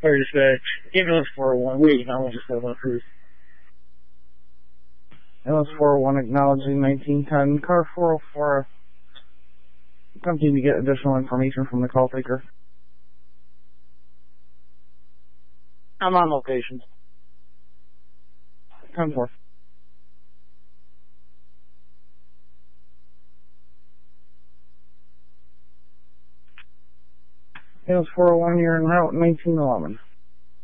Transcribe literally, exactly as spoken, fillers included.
Or just uh, ambulance four oh one. Wait, I want to just go on cruise. Ambulance four oh one acknowledging nineteen ten. Car four oh four. Attempting to get additional information from the call taker. I'm on location. ten four. Ambulance four oh one, you're en route nineteen eleven.